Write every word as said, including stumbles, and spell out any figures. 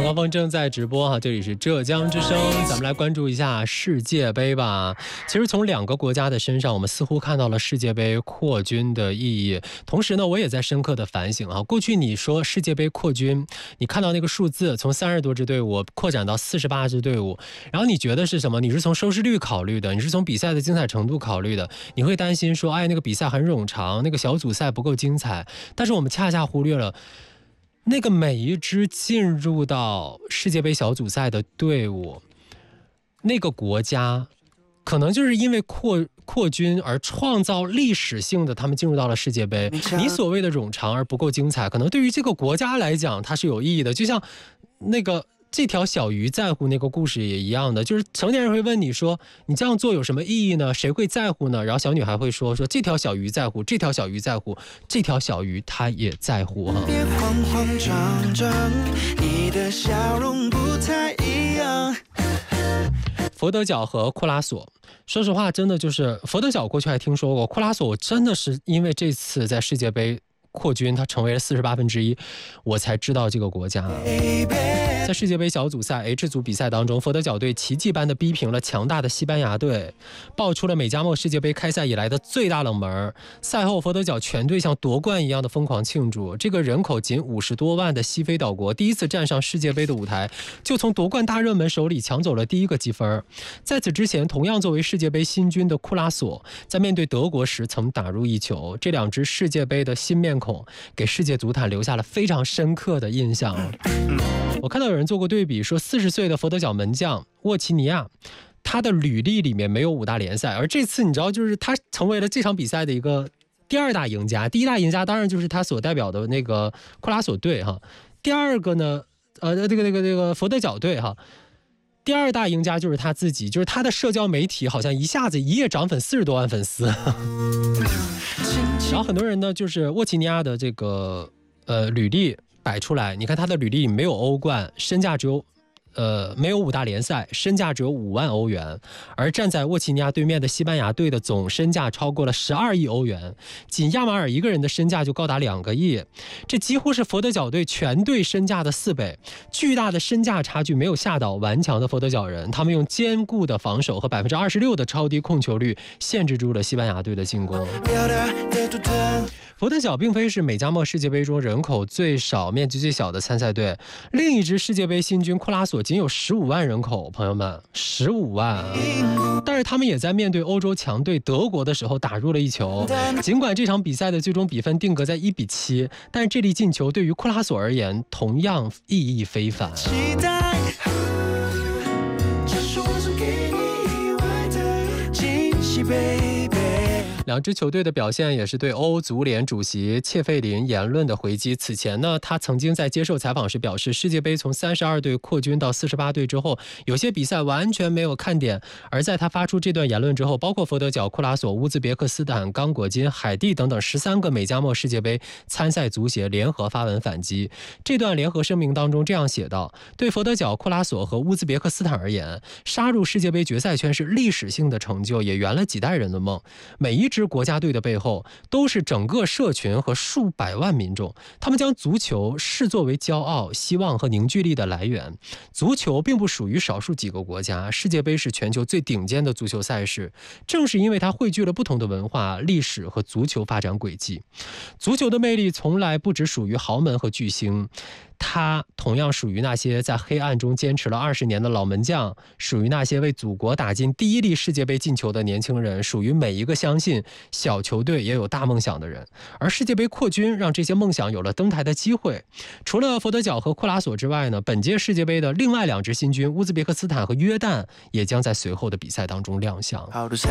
汪峰正在直播哈，这里是浙江之声，咱们来关注一下世界杯吧。其实从两个国家的身上，我们似乎看到了世界杯扩军的意义。同时呢，我也在深刻的反省啊，过去你说世界杯扩军，你看到那个数字从三十多支队伍扩展到四十八支队伍，然后你觉得是什么？你是从收视率考虑的，你是从比赛的精彩程度考虑的，你会担心说，哎，那个比赛很冗长，那个小组赛不够精彩。但是我们恰恰忽略了。那个每一支进入到世界杯小组赛的队伍，那个国家可能就是因为扩扩军而创造历史性的，他们进入到了世界杯。你所谓的冗长而不够精彩，可能对于这个国家来讲它是有意义的。就像那个这条小鱼在乎那个故事也一样的，就是成年人会问你说，你这样做有什么意义呢？谁会在乎呢？然后小女孩会说说这条小鱼在乎，这条小鱼在乎，这条小鱼她也在乎哈。别慌慌张张，你的笑容不太一样。佛得角和库拉索，说实话，真的就是佛得角过去还听说过，库拉索我真的是因为这次在世界杯扩军，他成为了四十八分之一，我才知道这个国家。在世界杯小组赛 H 组比赛当中，佛得角队奇迹般的逼平了强大的西班牙队，爆出了美加墨世界杯开赛以来的最大冷门。赛后，佛得角全队像夺冠一样的疯狂庆祝。这个人口仅五十多万的西非岛国，第一次站上世界杯的舞台，就从夺冠大热门手里抢走了第一个积分。在此之前，同样作为世界杯新军的库拉索，在面对德国时曾打入一球。这两支世界杯的新面孔，给世界足坛留下了非常深刻的印象。我看到有人做过对比，说四十岁的佛得角门将沃奇尼亚，他的履历里面没有五大联赛，而这次你知道，就是他成为了这场比赛的一个第二大赢家。第一大赢家当然就是他所代表的那个库拉索队哈，第二个呢，呃，这个这个这个佛得角队哈。第二大赢家就是他自己，就是他的社交媒体好像一下子一夜涨粉四十多万粉丝。然后很多人呢，就是沃奇尼亚的这个呃履历摆出来，你看他的履历没有欧冠，身价只有呃没有五大联赛，身价只有五万欧元，而站在沃奇尼亚对面的西班牙队的总身价超过了十二亿欧元，仅亚马尔一个人的身价就高达两个亿，这几乎是佛得角队全队身价的四倍。巨大的身价差距没有吓倒顽强的佛得角人，他们用坚固的防守和百分之二十六的超低控球率限制住了西班牙队的进攻。佛得角并非是美加墨世界杯中人口最少、面积最小的参赛队，另一支世界杯新军库拉索仅有十五万人口，朋友们，十五万。但是他们也在面对欧洲强队德国的时候打入了一球。尽管这场比赛的最终比分定格在一比七，但是这粒进球对于库拉索而言同样意义非凡。期待这是我送给你意外的惊喜，baby。两支球队的表现也是对欧足联主席切费林言论的回击。此前呢，他曾经在接受采访时表示，世界杯从三十二队扩军到四十八队之后，有些比赛完全没有看点。而在他发出这段言论之后，包括佛得角、库拉索、乌兹别克斯坦、刚果金、海地等等十三个美加墨世界杯参赛足协联合发文反击。这段联合声明当中这样写道：对佛得角、库拉索和乌兹别克斯坦而言，杀入世界杯决赛圈是历史性的成就，也圆了几代人的梦。每一支国家队的背后都是整个社群和数百万民众，他们将足球视作为骄傲、希望和凝聚力的来源。足球并不属于少数几个国家，世界杯是全球最顶尖的足球赛事，正是因为它汇聚了不同的文化、历史和足球发展轨迹。足球的魅力从来不只属于豪门和巨星，他同样属于那些在黑暗中坚持了二十年的老门将，属于那些为祖国打进第一粒世界杯进球的年轻人，属于每一个相信小球队也有大梦想的人。而世界杯扩军让这些梦想有了登台的机会。除了佛得角和库拉索之外呢，本届世界杯的另外两支新军乌兹别克斯坦和约旦也将在随后的比赛当中亮相。